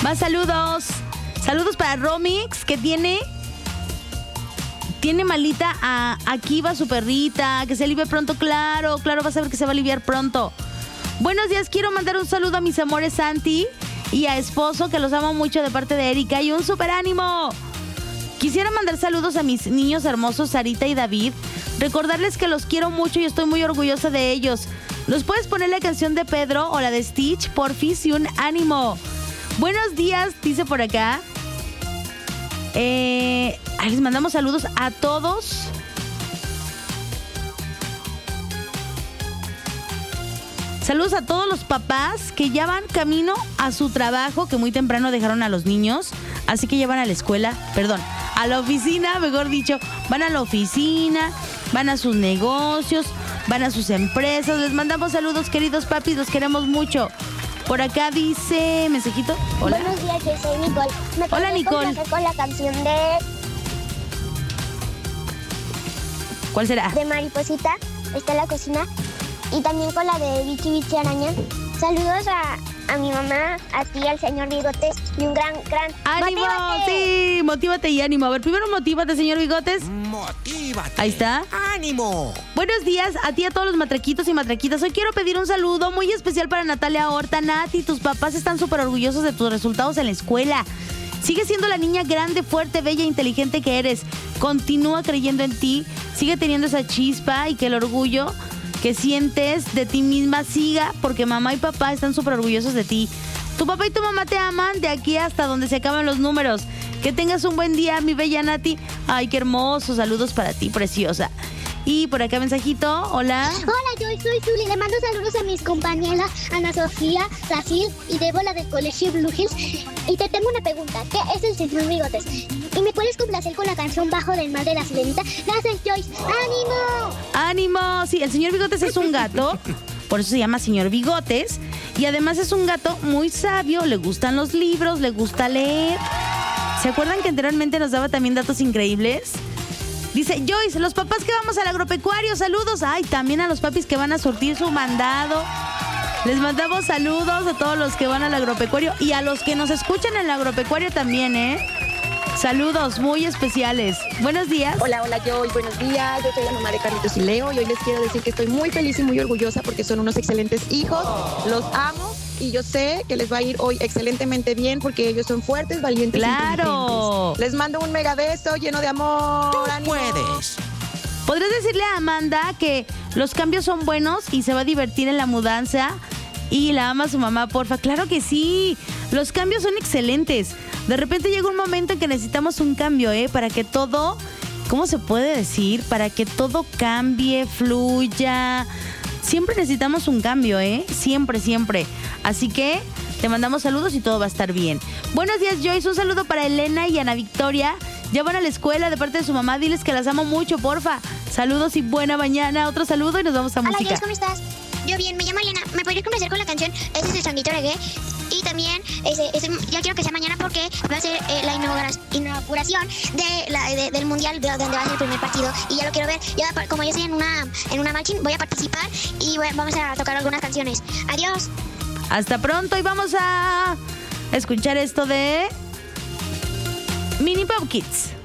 Más saludos. Saludos para Romix, que tiene malita a Akiva, su perrita, que se alivie pronto. Claro, vas a ver que se va a aliviar pronto. Buenos días, quiero mandar un saludo a mis amores Santi y a Esposo, que los amo mucho, de parte de Erika, y un super ánimo. Quisiera mandar saludos a mis niños hermosos, Sarita y David. Recordarles que los quiero mucho y estoy muy orgullosa de ellos. ¿Nos puedes poner la canción de Pedro o la de Stitch? Porfis, y un ánimo. Buenos días, dice por acá. Les mandamos saludos a todos. Saludos a todos los papás que ya van camino a su trabajo, que muy temprano dejaron a los niños, así que ya van a la escuela, a la oficina, mejor dicho. Van a la oficina, van a sus negocios, van a sus empresas. Les mandamos saludos, queridos papis, los queremos mucho. Por acá dice, mensajito. Hola. Buenos días, yo soy Nicole. Hola, Nicole. Con la canción de... ¿Cuál será? De Mariposita, está en la cocina. Y también con la de Bichi Bichi Araña. Saludos a mi mamá, a ti, al señor Bigotes, y un gran... ¡Ánimo! ¡Motívate! Sí, motívate y ánimo. A ver, primero motívate, señor Bigotes. ¡Motívate! Ahí está. ¡Ánimo! Buenos días a ti, a todos los matraquitos y matraquitas. Hoy quiero pedir un saludo muy especial para Natalia Horta. Nati, tus papás están súper orgullosos de tus resultados en la escuela. Sigue siendo la niña grande, fuerte, bella e inteligente que eres. Continúa creyendo en ti. Sigue teniendo esa chispa y que el orgullo que sientes de ti misma siga, porque mamá y papá están súper orgullosos de ti. Tu papá y tu mamá te aman de aquí hasta donde se acaban los números. Que tengas un buen día, mi bella Nati. Ay, qué hermoso. Saludos para ti, preciosa. Y por acá mensajito, hola. Hola, yo soy Zuli. Le mando saludos a mis compañeras Ana Sofía, Racil y Débora del colegio Blue Hills. Y te tengo una pregunta. ¿Qué es el señor Bigotes? ¿Y me puedes complacer con la canción Bajo del Mar de la Sirenita? Gracias, Joyce. ¡Ánimo! ¡Ánimo! Sí, el señor Bigotes es un gato. Por eso se llama señor Bigotes. Y además es un gato muy sabio. Le gustan los libros, le gusta leer. ¿Se acuerdan que anteriormente nos daba también datos increíbles? Dice Joyce, los papás que vamos al agropecuario, saludos. Ay, también a los papis que van a surtir su mandado. Les mandamos saludos a todos los que van al agropecuario y a los que nos escuchan en el agropecuario también, ¿eh? Saludos muy especiales. Buenos días. Hola, Joy, buenos días. Yo soy la mamá de Carlitos y Leo y hoy les quiero decir que estoy muy feliz y muy orgullosa porque son unos excelentes hijos. Los amo y yo sé que les va a ir hoy excelentemente bien porque ellos son fuertes, valientes. ¡Claro! Les mando un mega beso lleno de amor. ¡Tú ¡Ánimo! puedes! ¿Podrías decirle a Amanda que los cambios son buenos y se va a divertir en la mudanza? Y la ama su mamá, porfa. Claro que sí. Los cambios son excelentes. De repente llega un momento en que necesitamos un cambio, para que todo, ¿cómo se puede decir? Para que todo cambie, fluya. Siempre necesitamos un cambio, Siempre, siempre. Así que te mandamos saludos y todo va a estar bien. Buenos días, Joyce. Un saludo para Elena y Ana Victoria. Ya van a la escuela de parte de su mamá. Diles que las amo mucho, porfa. Saludos y buena mañana. Otro saludo y nos vamos a música. Hola, Joyce, ¿cómo estás? Yo bien, me llamo Elena. ¿Me podrías complacer con la canción Ese es el Changuito Reggae? Y también, ya quiero que sea mañana porque va a ser la inauguración del Mundial, de donde va a ser el primer partido. Y ya lo quiero ver. Como yo estoy en una marching, voy a participar y vamos a tocar algunas canciones. Adiós. Hasta pronto y vamos a escuchar esto de Mini Pop Kids.